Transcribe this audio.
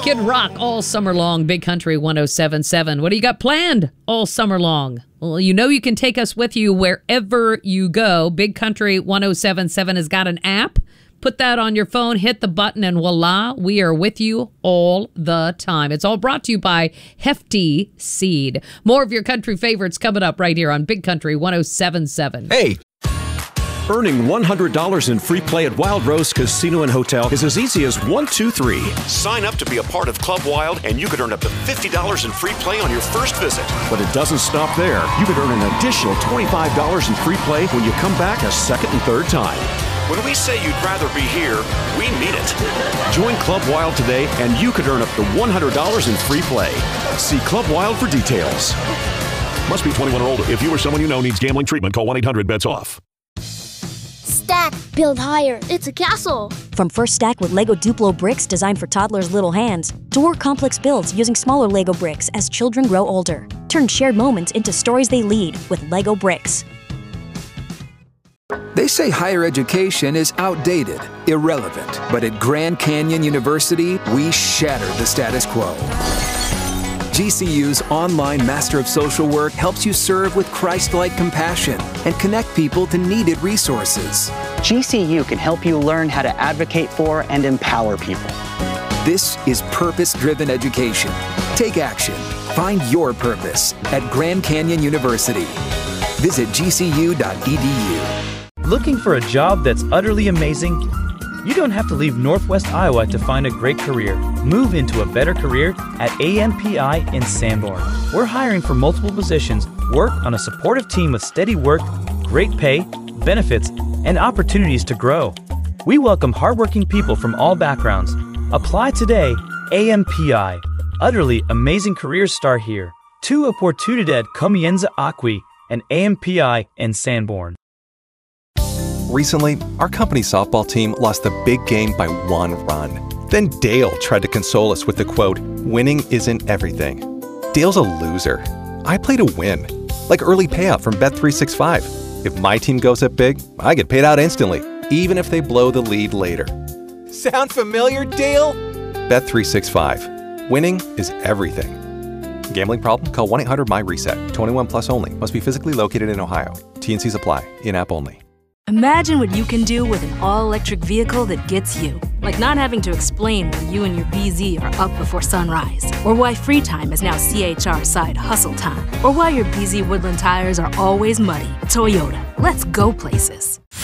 Kid Rock all summer long, Big Country 107.7. What do you got planned all summer long? Well, you know you can take us with you wherever you go. Big Country 107.7 has got an app. Put that on your phone, hit the button, and voila, we are with you all the time. It's all brought to you by Hefty Seed. More of your country favorites coming up right here on Big Country 107.7. Hey! Earning $100 in free play at Wild Rose Casino and Hotel is as easy as 1, 2, 3. Sign up to be a part of Club Wild, and you could earn up to $50 in free play on your first visit. But it doesn't stop there. You could earn an additional $25 in free play when you come back a second and third time. When we say you'd rather be here, we mean it. Join Club Wild today, and you could earn up to $100 in free play. See Club Wild for details. Must be 21 or older. If you or someone you know needs gambling treatment, call 1-800-BETS-OFF. Stack, build higher. It's a castle. From First Stack with Lego Duplo bricks designed for toddlers' little hands, to more complex builds using smaller Lego bricks as children grow older. Turn shared moments into stories they lead with Lego bricks. They say higher education is outdated, irrelevant. But at Grand Canyon University, we shatter the status quo. GCU's online Master of Social Work helps you serve with Christ-like compassion and connect people to needed resources. GCU can help you learn how to advocate for and empower people. This is purpose-driven education. Take action. Find your purpose at Grand Canyon University. Visit gcu.edu. Looking for a job that's utterly amazing? You don't have to leave Northwest Iowa to find a great career. Move into a better career at AMPI in Sanborn. We're hiring for multiple positions, work on a supportive team with steady work, great pay, benefits, and opportunities to grow. We welcome hardworking people from all backgrounds. Apply today. AMPI. Utterly amazing careers start here. Tu oportunidad comienza aquí, and AMPI in Sanborn. Recently, our company softball team lost the big game by 1 run. Then Dale tried to console us with the quote, "Winning isn't everything." Dale's a loser. I play to win. Like early payout from Bet365. If my team goes up big, I get paid out instantly, even if they blow the lead later. Sound familiar, Dale? Bet365. Winning is everything. Gambling problem? Call 1-800-MY-RESET. 21 plus only. Must be physically located in Ohio. T&Cs apply. In-app only. Imagine what you can do with an all-electric vehicle that gets you. Like not having to explain why you and your BZ are up before sunrise. Or why free time is now CHR side hustle time. Or why your BZ Woodland tires are always muddy. Toyota. Let's go places.